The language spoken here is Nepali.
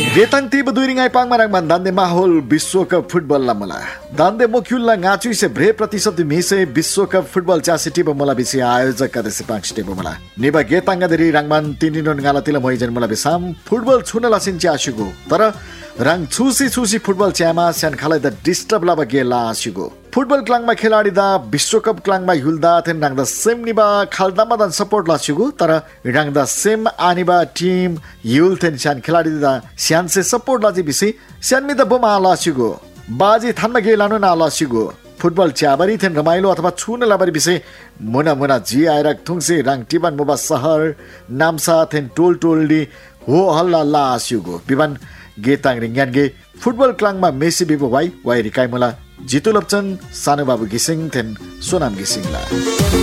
Getang tiba duiringai pangmarang man dande mahol विश्वकप फुटबल ला मला दान्दे मोक्युल्ला ngacu se bre प्रतिशत mise विश्वकप फुटबल चासी टिबो मला बिसी आयोजक कदसे पांच टिबो मला निबा गेतांगा दरी रंगमान तिनिनो ngala तिला मोइजन मला बिसाम फुटबल छुन लासिन च्यासुगो तर रंग छुसी फुटबल च्यामा स्यान खालाई द डिस्टर्ब लाबा गेला आसुगो फुटबल क्लाङमा खेलाडी दा विश्वकप क्लाङमा युल्दा थेन रंग the same Niba खालदामा the support लासुगो तर रंग द सेम आनिबा टिम युल थेन स्यान खेलाडी दा स्यान से सपोर्ट लाजि बिसी स्यान मि द बमा लासुगो बाजी थानमा गेलानो ना लासुगो फुटबल च्याबरी थेन रमाइलो अथवा छुन लाबरी बिसे मुना जी आइरक थुङसे रंग टिबन मोबा शहर नामसा थेन टोल हो हल्ला लासुगो Vivian गेताङ रिङयानगे football क्लाङमा Messi Vivo why रिकाइ मला जितु लप्चन सानो बाबु गिसिङ थेन सोनाम गिसिङला